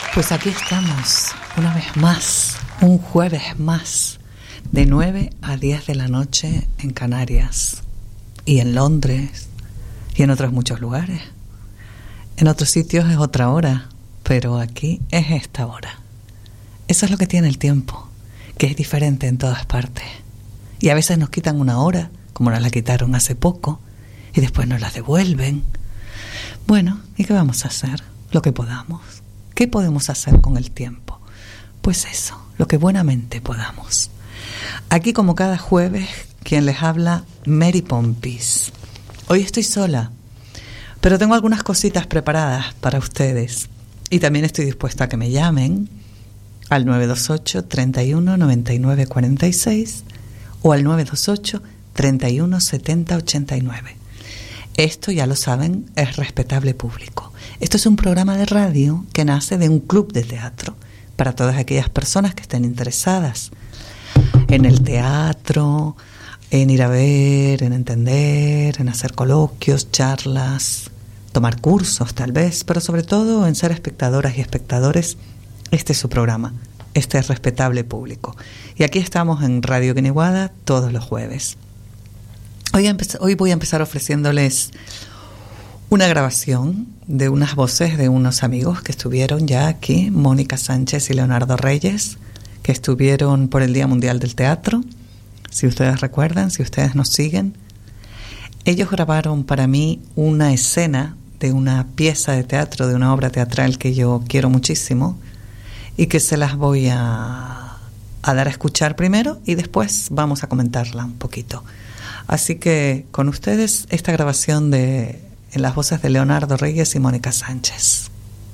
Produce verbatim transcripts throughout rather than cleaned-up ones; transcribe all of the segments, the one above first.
Pues aquí estamos, una vez más, un jueves más, de nueve a diez de la noche en Canarias, y en Londres, y en otros muchos lugares. En otros sitios es otra hora, pero aquí es esta hora. Eso es lo que tiene el tiempo, que es diferente en todas partes. Y a veces nos quitan una hora, como nos la quitaron hace poco, y después nos la devuelven. Bueno, ¿y qué vamos a hacer? Lo que podamos. ¿Qué podemos hacer con el tiempo? Pues eso, lo que buenamente podamos. Aquí, como cada jueves, quien les habla, Mary Pompis. Hoy estoy sola, pero tengo algunas cositas preparadas para ustedes. Y también estoy dispuesta a que me llamen al nueve dos ocho, treinta y uno, noventa y nueve, cuarenta y seis o al nueve dos ocho, treinta y uno, setenta, ochenta y nueve. Esto, ya lo saben, es respetable público. Esto es un programa de radio que nace de un club de teatro para todas aquellas personas que estén interesadas en el teatro, en ir a ver, en entender, en hacer coloquios, charlas, tomar cursos tal vez, pero sobre todo en ser espectadoras y espectadores. Este es su programa, este es respetable público. Y aquí estamos en Radio Guiniguada todos los jueves. Hoy, empe- hoy voy a empezar ofreciéndoles una grabación de unas voces de unos amigos que estuvieron ya aquí, Mónica Sánchez y Leonardo Reyes, que estuvieron por el Día Mundial del Teatro. Si ustedes recuerdan, si ustedes nos siguen, ellos grabaron para mí una escena de una pieza de teatro, de una obra teatral que yo quiero muchísimo y que se las voy a, a dar a escuchar primero y después vamos a comentarla un poquito. Así que con ustedes esta grabación de en las voces de Leonardo Reyes y Mónica Sánchez.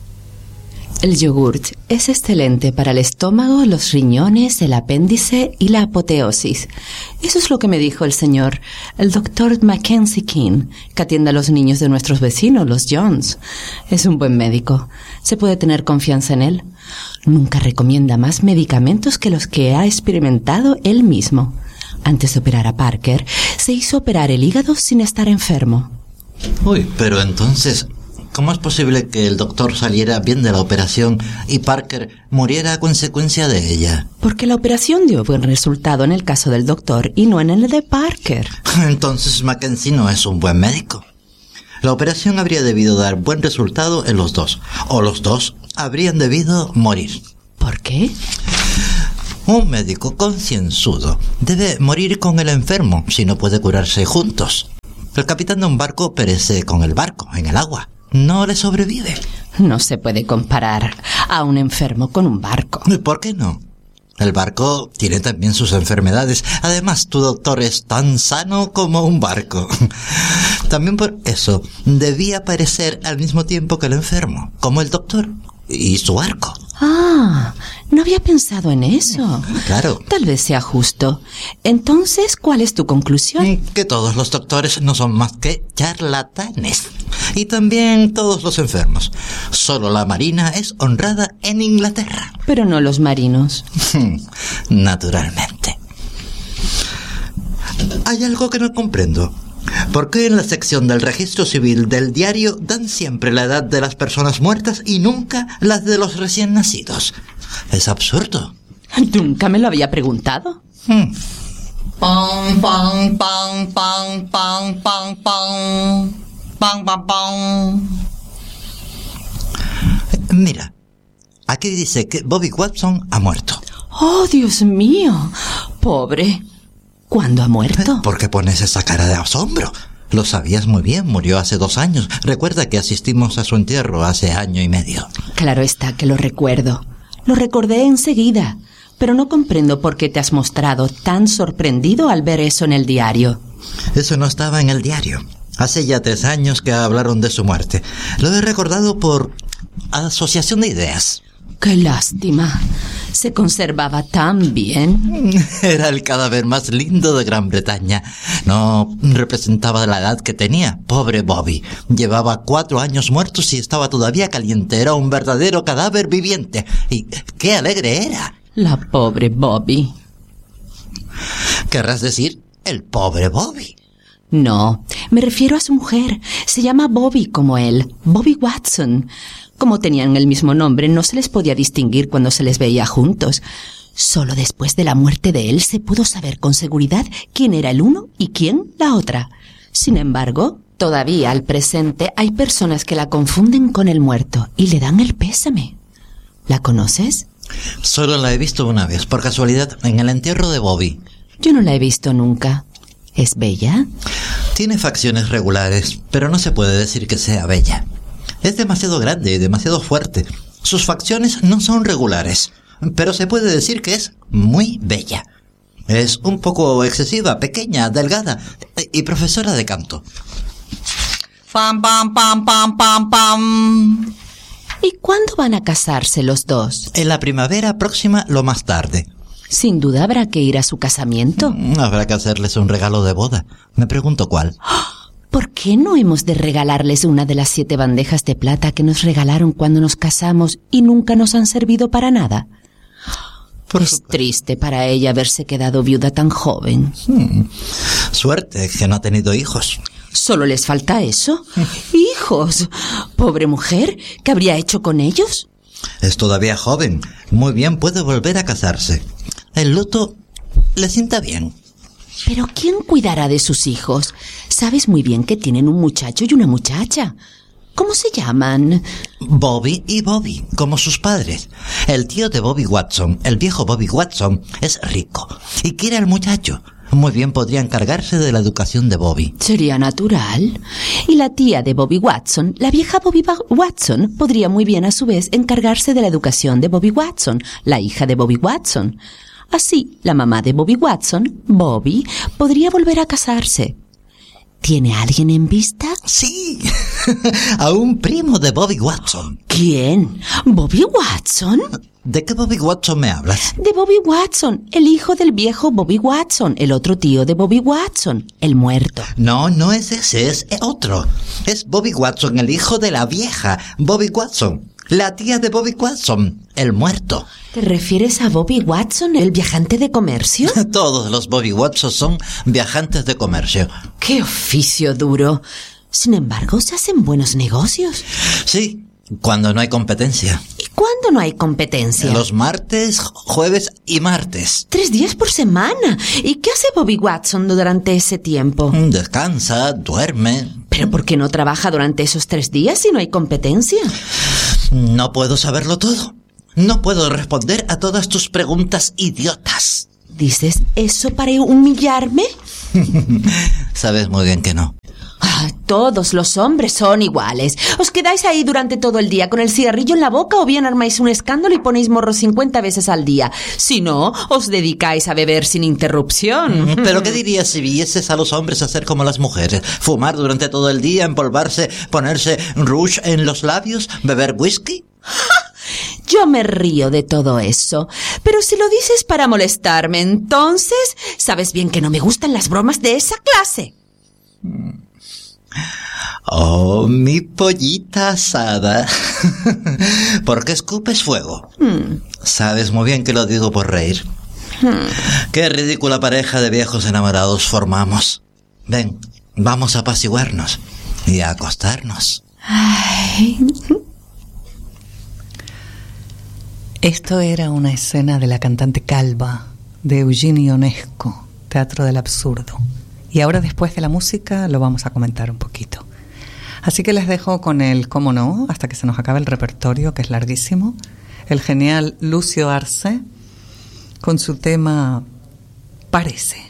El yogurt es excelente para el estómago, los riñones, el apéndice y la apoteosis. Eso es lo que me dijo el señor, el doctor Mackenzie King, que atiende a los niños de nuestros vecinos, los Jones. Es un buen médico. Se puede tener confianza en él. Nunca recomienda más medicamentos que los que ha experimentado él mismo. Antes de operar a Parker, se hizo operar el hígado sin estar enfermo. Uy, pero entonces, ¿cómo es posible que el doctor saliera bien de la operación y Parker muriera a consecuencia de ella? Porque la operación dio buen resultado en el caso del doctor y no en el de Parker. Entonces Mackenzie no es un buen médico. La operación habría debido dar buen resultado en los dos, o los dos habrían debido morir. ¿Por qué? Un médico concienzudo debe morir con el enfermo si no puede curarse juntos. El capitán de un barco perece con el barco en el agua. No le sobrevive. No se puede comparar a un enfermo con un barco. ¿Por qué no? El barco tiene también sus enfermedades. Además, tu doctor es tan sano como un barco. También por eso debía perecer al mismo tiempo que el enfermo, como el doctor y su barco. Ah, no había pensado en eso. Claro. Tal vez sea justo. Entonces, ¿cuál es tu conclusión? Que todos los doctores no son más que charlatanes. Y también todos los enfermos. Solo la marina es honrada en Inglaterra. Pero no los marinos. Naturalmente. Hay algo que no comprendo. ¿Por qué en la sección del registro civil del diario dan siempre la edad de las personas muertas y nunca las de los recién nacidos? Es absurdo. ¿Nunca me lo había preguntado? Hmm. Pam, pam, pam, pam, pam, pam, pam. Pam, pam, pam. Mira, aquí dice que Bobby Watson ha muerto. ¡Oh, Dios mío! Pobre. ¿Cuándo ha muerto? ¿Por qué pones esa cara de asombro? Lo sabías muy bien, murió hace dos años. Recuerda que asistimos a su entierro hace año y medio. Claro está que lo recuerdo. Lo recordé enseguida, pero no comprendo por qué te has mostrado tan sorprendido al ver eso en el diario. Eso no estaba en el diario. Hace ya tres años que hablaron de su muerte. Lo he recordado por asociación de ideas. ¡Qué lástima! Se conservaba tan bien. Era el cadáver más lindo de Gran Bretaña. No representaba la edad que tenía. Pobre Bobby. Llevaba cuatro años muertos y estaba todavía caliente. Era un verdadero cadáver viviente. Y qué alegre era. La pobre Bobby. ¿Querrás decir el pobre Bobby? No, me refiero a su mujer. Se llama Bobby como él, Bobby Watson. Como tenían el mismo nombre, no se les podía distinguir cuando se les veía juntos. Solo después de la muerte de él se pudo saber con seguridad quién era el uno y quién la otra. Sin embargo, todavía al presente hay personas que la confunden con el muerto y le dan el pésame. ¿La conoces? Solo la he visto una vez, por casualidad, en el entierro de Bobby. Yo no la he visto nunca. ¿Es bella? Tiene facciones regulares, pero no se puede decir que sea bella. Es demasiado grande y demasiado fuerte. Sus facciones no son regulares, pero se puede decir que es muy bella. Es un poco excesiva, pequeña, delgada y profesora de canto. Pam, pam, pam, pam, pam, pam. ¿Y cuándo van a casarse los dos? En la primavera próxima, lo más tarde. Sin duda habrá que ir a su casamiento. Habrá que hacerles un regalo de boda. Me pregunto cuál. ¿Por qué no hemos de regalarles una de las siete bandejas de plata que nos regalaron cuando nos casamos y nunca nos han servido para nada? Por es supuesto. Triste para ella haberse quedado viuda tan joven. Hmm. Suerte que no ha tenido hijos. ¿Solo les falta eso? ¡Hijos! Pobre mujer, ¿qué habría hecho con ellos? Es todavía joven. Muy bien puede volver a casarse. El luto le sienta bien. ¿Pero quién cuidará de sus hijos? Sabes muy bien que tienen un muchacho y una muchacha. ¿Cómo se llaman? Bobby y Bobby, como sus padres. El tío de Bobby Watson, el viejo Bobby Watson, es rico y quiere al muchacho. Muy bien podría encargarse de la educación de Bobby. Sería natural. Y la tía de Bobby Watson, la vieja Bobby Ba- Watson, podría muy bien a su vez encargarse de la educación de Bobby Watson, la hija de Bobby Watson. Así, la mamá de Bobby Watson, Bobby, podría volver a casarse. ¿Tiene alguien en vista? Sí, a un primo de Bobby Watson. ¿Quién? ¿Bobby Watson? ¿De qué Bobby Watson me hablas? De Bobby Watson, el hijo del viejo Bobby Watson, el otro tío de Bobby Watson, el muerto. No, no es ese, es otro. Es Bobby Watson, el hijo de la vieja Bobby Watson. La tía de Bobby Watson, el muerto. ¿Te refieres a Bobby Watson, el viajante de comercio? Todos los Bobby Watson son viajantes de comercio. ¡Qué oficio duro! Sin embargo, se hacen buenos negocios. Sí, cuando no hay competencia. ¿Y cuándo no hay competencia? Los martes, jueves y martes. Tres días por semana. ¿Y qué hace Bobby Watson durante ese tiempo? Descansa, duerme. ¿Pero por qué no trabaja durante esos tres días si no hay competencia? No puedo saberlo todo. No puedo responder a todas tus preguntas idiotas. ¿Dices eso para humillarme? Sabes muy bien que no. Ah, todos los hombres son iguales. ¿Os quedáis ahí durante todo el día con el cigarrillo en la boca o bien armáis un escándalo y ponéis morro cincuenta veces al día? Si no, os dedicáis a beber sin interrupción. ¿Pero qué dirías si vieses a los hombres hacer como las mujeres? Fumar durante todo el día, empolvarse, ponerse rouge en los labios, beber whisky. Yo me río de todo eso. Pero si lo dices para molestarme, entonces sabes bien que no me gustan las bromas de esa clase. Oh, mi pollita asada. ¿Por qué escupes fuego? Hmm. Sabes muy bien que lo digo por reír. Hmm. Qué ridícula pareja de viejos enamorados formamos. Ven, vamos a apaciguarnos y a acostarnos. Ay. Esto era una escena de La cantante calva, de Eugenio Ionesco, Teatro del Absurdo. Y ahora, después de la música, lo vamos a comentar un poquito. Así que les dejo con el cómo no, hasta que se nos acabe el repertorio, que es larguísimo, el genial Lucio Arce, con su tema Parece.